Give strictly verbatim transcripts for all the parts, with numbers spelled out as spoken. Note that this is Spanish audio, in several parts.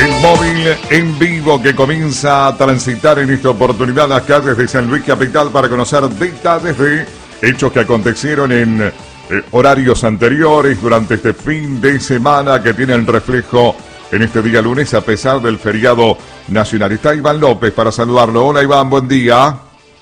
El móvil en vivo que comienza a transitar en esta oportunidad las calles de San Luis Capital para conocer detalles de hechos que acontecieron en eh, horarios anteriores durante este fin de semana que tienen reflejo en este día lunes a pesar del feriado nacional. Está Iván López para saludarlo. Hola Iván, buen día.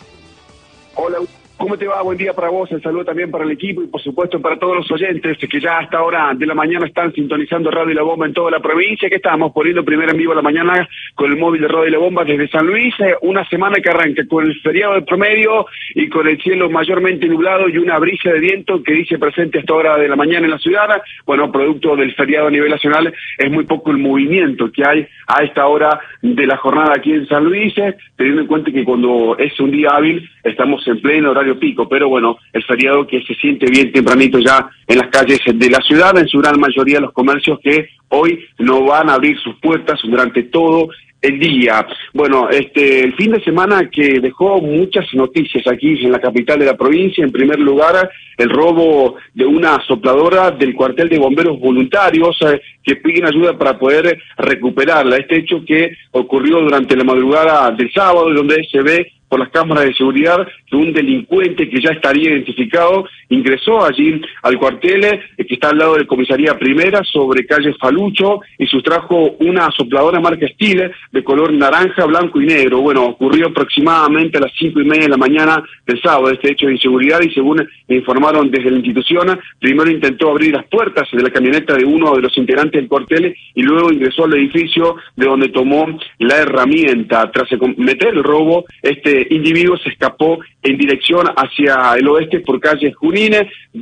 Hola, ¿cómo te va? Buen día para vos, el saludo también para el equipo y por supuesto para todos los oyentes que ya a esta hora de la mañana están sintonizando Radio La Bomba en toda la provincia, que estamos poniendo primero en vivo a la mañana con el móvil de Radio La Bomba desde San Luis, una semana que arranca con el feriado de promedio y con el cielo mayormente nublado y una brisa de viento que dice presente a esta hora de la mañana en la ciudad. Bueno, producto del feriado a nivel nacional, es muy poco el movimiento que hay a esta hora de la jornada aquí en San Luis, teniendo en cuenta que cuando es un día hábil estamos en pleno horario pico, pero bueno, el feriado que se siente bien tempranito ya en las calles de la ciudad, en su gran mayoría los comercios que hoy no van a abrir sus puertas durante todo el día. Bueno, este el fin de semana que dejó muchas noticias aquí en la capital de la provincia. En primer lugar, el robo de una sopladora del cuartel de bomberos voluntarios eh, que piden ayuda para poder recuperarla. Este hecho que ocurrió durante la madrugada del sábado, donde se ve por las cámaras de seguridad que un delincuente que ya estaría identificado ingresó allí al cuartel eh, que está al lado de comisaría primera sobre calle Falucho y sustrajo una sopladora marca Steel de color naranja, blanco y negro. Bueno, ocurrió aproximadamente a las cinco y media de la mañana del sábado este hecho de inseguridad y según informaron desde la institución, primero intentó abrir las puertas de la camioneta de uno de los integrantes del cuartel y luego ingresó al edificio de donde tomó la herramienta. Tras cometer el robo, este individuo se escapó en dirección hacia el oeste por calle Junín.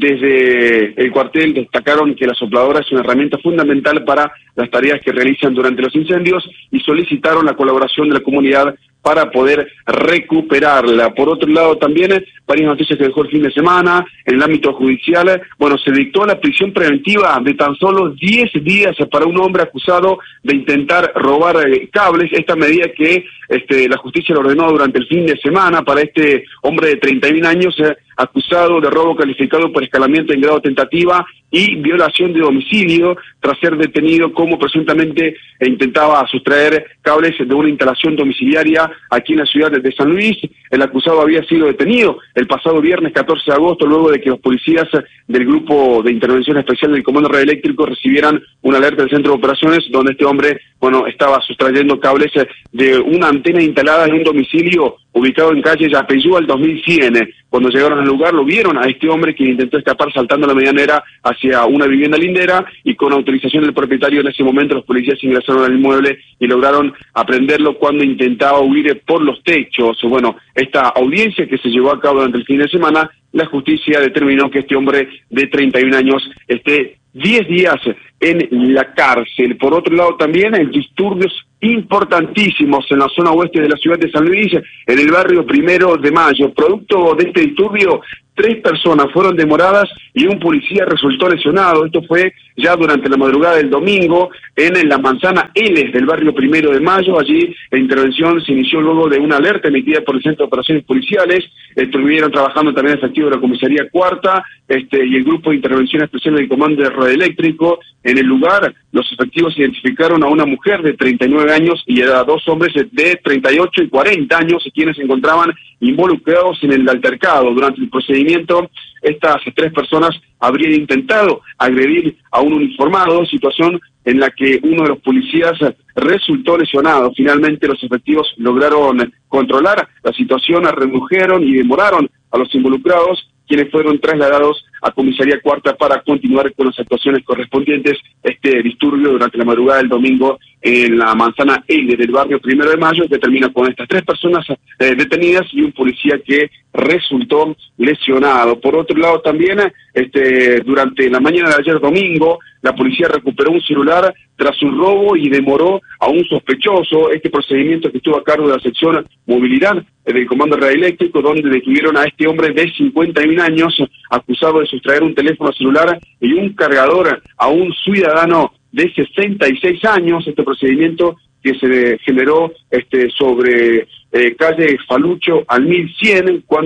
Desde el cuartel destacaron que la sopladora es una herramienta fundamental para las tareas que realizan durante los incendios y solicitaron la colaboración de la comunidad para poder recuperarla. Por otro lado, también varias noticias que dejó el fin de semana. En el ámbito judicial, bueno, se dictó la prisión preventiva de tan solo diez días para un hombre acusado de intentar robar eh, cables. Esta medida que este, la justicia lo ordenó durante el fin de semana para este hombre de treinta y un años, eh, acusado de robo calificado por escalamiento en grado tentativa y violación de domicilio, tras ser detenido como presuntamente intentaba sustraer cables de una instalación domiciliaria aquí en la ciudad de San Luis. El acusado había sido detenido el pasado viernes catorce de agosto, luego de que los policías del Grupo de Intervención Especial del Comando Radioeléctrico recibieran una alerta del Centro de Operaciones, donde este hombre, bueno, estaba sustrayendo cables de una antena instalada en un domicilio ubicado en calle Yapeyú al dos mil cien. Cuando llegaron al lugar lo vieron a este hombre que intentó escapar saltando la medianera hacia una vivienda lindera y con autorización del propietario en ese momento los policías ingresaron al inmueble y lograron aprenderlo cuando intentaba huir por los techos. Bueno, esta audiencia que se llevó a cabo durante el fin de semana, la justicia determinó que este hombre de treinta y un años esté diez días en la cárcel. Por otro lado también hay disturbios importantísimos en la zona oeste de la ciudad de San Luis, en el barrio Primero de Mayo. Producto de este disturbio, tres personas fueron demoradas y un policía resultó lesionado. Esto fue ya durante la madrugada del domingo en la manzana L del barrio Primero de Mayo. Allí la intervención se inició luego de una alerta emitida por el Centro de Operaciones Policiales. Estuvieron trabajando también efectivos de la Comisaría Cuarta este, y el Grupo de Intervención Especial del Comando de Radioeléctrico. En el lugar, los efectivos identificaron a una mujer de treinta y nueve años y a dos hombres de treinta y ocho y cuarenta años, quienes se encontraban involucrados en el altercado. Durante el procedimiento, estas tres personas habrían intentado agredir a un uniformado, situación en la que uno de los policías resultó lesionado. Finalmente, los efectivos lograron controlar la situación, redujeron y demoraron a los involucrados, quienes fueron trasladados a Comisaría Cuarta para continuar con las actuaciones correspondientes. Este disturbio durante la madrugada del domingo en la manzana L del barrio Primero de Mayo que termina con estas tres personas eh, detenidas y un policía que resultó lesionado. Por otro lado también, este, durante la mañana de ayer domingo, la policía recuperó un celular tras un robo y demoró a un sospechoso. Este procedimiento que estuvo a cargo de la sección movilidad del Comando Radioeléctrico, donde detuvieron a este hombre de cincuenta y un años, acusado de sustraer un teléfono celular y un cargador a un ciudadano de sesenta y seis años. Este procedimiento que se generó este, sobre eh, calle Falucho al mil cien, cuando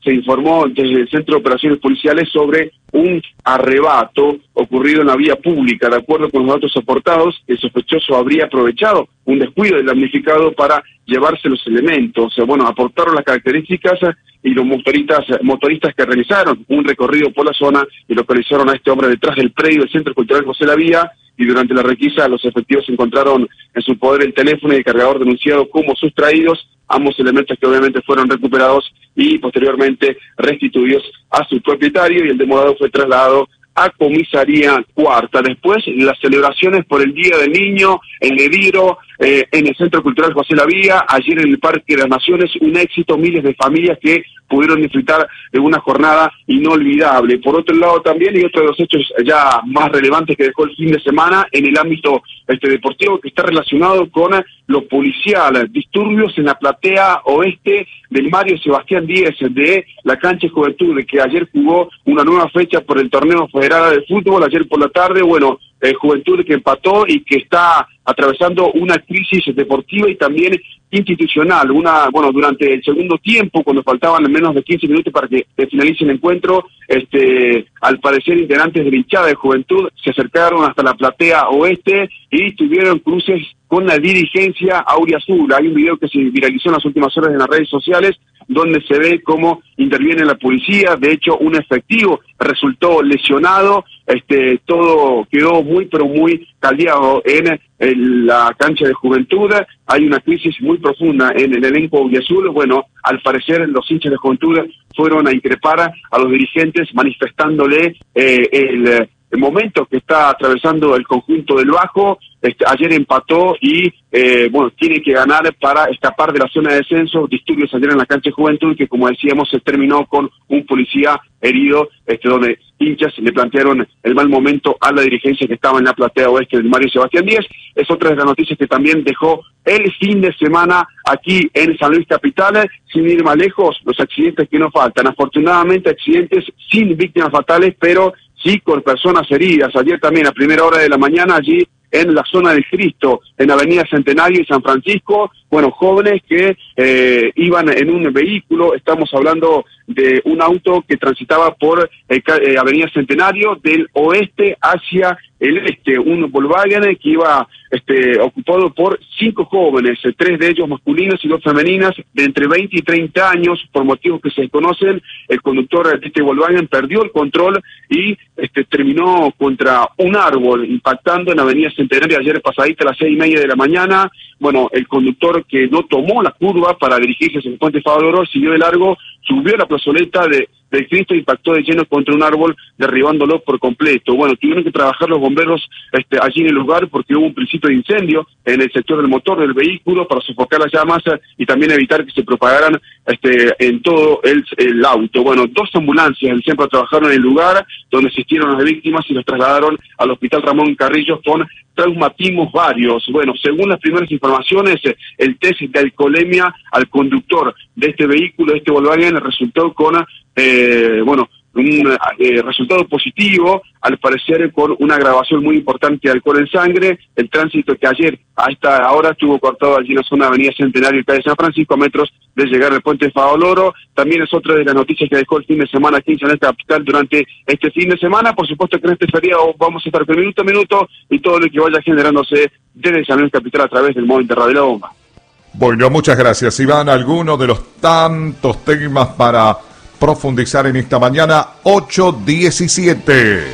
se informó desde el Centro de Operaciones Policiales sobre un arrebato ocurrido en la vía pública. De acuerdo con los datos aportados, el sospechoso habría aprovechado un descuido del damnificado para llevarse los elementos. O sea, bueno, aportaron las características y los motoristas, motoristas que realizaron un recorrido por la zona y localizaron a este hombre detrás del predio del Centro Cultural José La Vía, y durante la requisa los efectivos encontraron en su poder el teléfono y el cargador denunciado como sustraídos, ambos elementos que obviamente fueron recuperados y posteriormente restituidos a su propietario, y el demorado fue trasladado a comisaría cuarta. Después, las celebraciones por el Día del Niño en Ediro, eh, en el Centro Cultural José La Vía, ayer en el Parque de las Naciones, un éxito, miles de familias que pudieron disfrutar de una jornada inolvidable. Por otro lado también, y otro de los hechos ya más relevantes que dejó el fin de semana en el ámbito este deportivo, que está relacionado con lo policial, disturbios en la platea oeste del Mario Sebastián Díez de la cancha de Juventud, que ayer jugó una nueva fecha por el torneo federal de fútbol, ayer por la tarde, bueno, eh, Juventud que empató y que está atravesando una crisis deportiva y también institucional. Una, bueno, durante el segundo tiempo, cuando faltaban menos de quince minutos para que finalice el encuentro, este, al parecer integrantes de la hinchada de Juventud se acercaron hasta la platea oeste y tuvieron cruces con la dirigencia auriazul. Hay un video que se viralizó en las últimas horas en las redes sociales donde se ve cómo interviene la policía. De hecho, un efectivo resultó lesionado. Este, todo quedó muy, pero muy caldeado en, en la cancha de Juventud. Hay una crisis muy profunda en el elenco auriazul. Bueno, al parecer los hinchas de Juventud fueron a increpar a los dirigentes manifestándole eh, el... el momento que está atravesando el conjunto del Bajo. Este, ayer empató y eh, bueno, tiene que ganar para escapar de la zona de descenso. Disturbios ayer en la cancha de Juventud que, como decíamos, se terminó con un policía herido, este, donde hinchas le plantearon el mal momento a la dirigencia que estaba en la platea oeste del Mario Sebastián Díez. Es otra de las noticias que también dejó el fin de semana aquí en San Luis Capital. Sin ir más lejos, los accidentes que no faltan. Afortunadamente, accidentes sin víctimas fatales, pero sí con personas heridas. Ayer también a primera hora de la mañana allí en la zona del Cristo, en Avenida Centenario y San Francisco, bueno, jóvenes que eh, iban en un vehículo. Estamos hablando de un auto que transitaba por eh, eh, Avenida Centenario del oeste hacia el este, un Volkswagen que iba este, ocupado por cinco jóvenes, eh, tres de ellos masculinos y dos femeninas, de entre veinte y treinta años. Por motivos que se desconocen, el conductor de este Volkswagen perdió el control y este, terminó contra un árbol, impactando en Avenida Centenario ayer pasadita a las seis y media de la mañana. Bueno, el conductor, que no tomó la curva para dirigirse hacia el Puente Favaloro, siguió de largo, subió a la plazoleta de, del Cristo, impactó de lleno contra un árbol, derribándolo por completo. Bueno, tuvieron que trabajar los bomberos este, allí en el lugar porque hubo un principio de incendio en el sector del motor del vehículo para sofocar las llamas y también evitar que se propagaran este, en todo el, el auto. Bueno, dos ambulancias del SEMPA trabajaron en el lugar donde asistieron a las víctimas y los trasladaron al Hospital Ramón Carrillo con traumatismos varios. Bueno, según las primeras informaciones, el test de alcoholemia al conductor de este vehículo, de este Volkswagen, resultó con, eh, bueno, un eh, resultado positivo, al parecer con una agravación muy importante de alcohol en sangre. El tránsito que ayer a esta hora estuvo cortado allí en la zona de Avenida Centenario y calle San Francisco, a metros de llegar al Puente Favaloro. También es otra de las noticias que dejó el fin de semana aquí en San Luis Capital durante este fin de semana. Por supuesto que en este feriado vamos a estar con minuto a minuto y todo lo que vaya generándose desde San Luis Capital a través del móvil de Radio La Bomba. Bueno, muchas gracias, Iván. Algunos de los tantos temas para profundizar en esta mañana. Ocho diecisiete.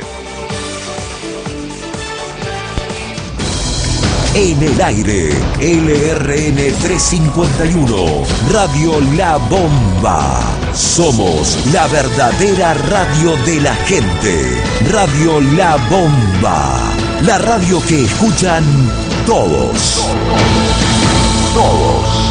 En el aire, L R N trescientos cincuenta y uno, Radio La Bomba. Somos la verdadera radio de la gente. Radio La Bomba. La radio que escuchan todos. Todos.